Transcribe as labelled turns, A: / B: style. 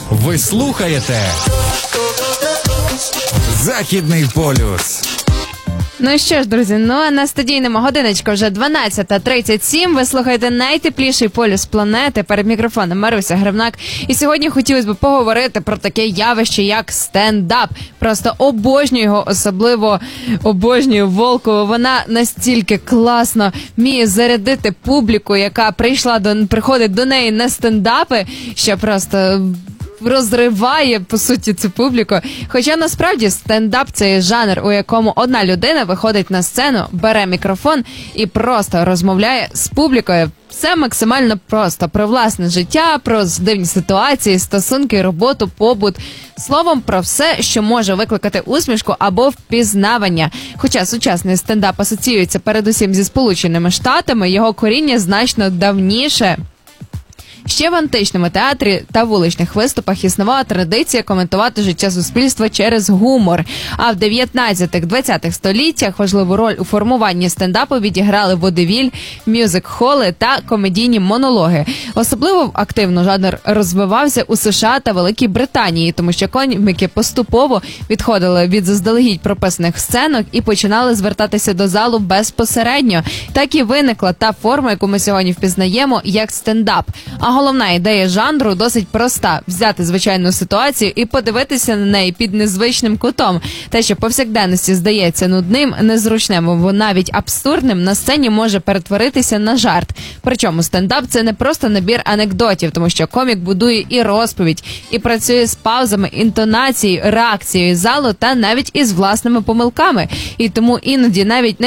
A: Ви слухаєте Західний полюс.
B: Ну що ж, друзі, на студійному годиночку вже 12:37. Ви слухаєте найтепліший полюс планети. Перед мікрофоном Маруся Гривнак. І сьогодні хотілося б поговорити про таке явище, як стендап. Просто обожнюю його, особливо обожнюю Волкову. Вона настільки класно вміє зарядити публіку, яка приходить до неї на стендапи, що просто розриває, по суті, цю публіку. Хоча, насправді, стендап – це жанр, у якому одна людина виходить на сцену, бере мікрофон і просто розмовляє з публікою. Все максимально просто. Про власне життя, про дивні ситуації, стосунки, роботу, побут. Словом, про все, що може викликати усмішку або впізнавання. Хоча сучасний стендап асоціюється передусім зі Сполученими Штатами, його коріння значно давніше. Ще в античному театрі та вуличних виступах існувала традиція коментувати життя суспільства через гумор. А в 19-20 століттях важливу роль у формуванні стендапу відіграли водевіль, мюзик-холи та комедійні монологи. Особливо активно жанр розвивався у США та Великій Британії, тому що коміки поступово відходили від заздалегідь прописаних сценок і починали звертатися до залу безпосередньо. Так і виникла та форма, яку ми сьогодні впізнаємо, як стендап. А головна ідея жанру досить проста – взяти звичайну ситуацію і подивитися на неї під незвичним кутом. Те, що повсякденності здається нудним, незручним або навіть абсурдним, на сцені може перетворитися на жарт. Причому стендап – це не просто набір анекдотів, тому що комік будує і розповідь, і працює з паузами, інтонацією, реакцією залу та навіть із власними помилками. І тому іноді навіть